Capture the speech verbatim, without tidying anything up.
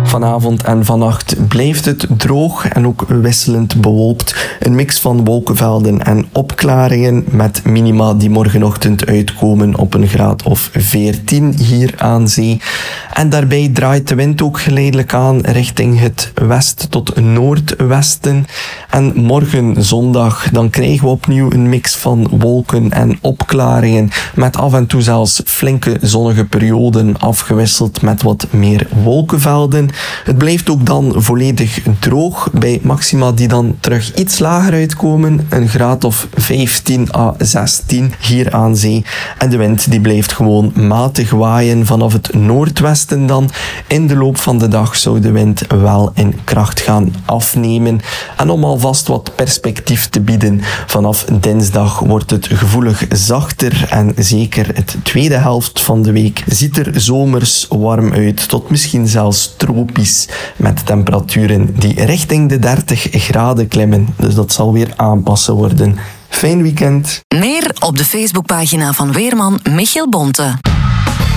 Vanavond en vannacht blijft het droog en ook wisselend bewolkt. Een mix van wolkenvelden en opklaringen met minima die morgenochtend uitkomen op een graad of veertien hier aan zee. En daarbij draait de wind ook geleidelijk aan richting het west tot noordwesten. En morgen zondag dan krijgen we opnieuw een mix van wolken en opklaringen met af en toe zelfs flinke zonnige perioden afgewisseld met wat meer wolkenvelden. Het blijft ook dan volledig droog bij maxima die dan terug iets lager uitkomen, een graad of vijftien à zestien hier aan zee. En de wind die blijft gewoon matig waaien vanaf het noordwesten dan. In de loop van de dag zou de wind wel in kracht gaan afnemen. En om alvast wat perspectief te bieden, vanaf dinsdag wordt het gevoelig zachter en zeker het tweede helft van de week ziet er zomers warm uit tot misschien zelfs tropisch met temperaturen die richting de dertig graden klimmen. Dus dat zal weer aanpassen worden. Fijn weekend. Meer op de Facebookpagina van weerman Michiel Bonte.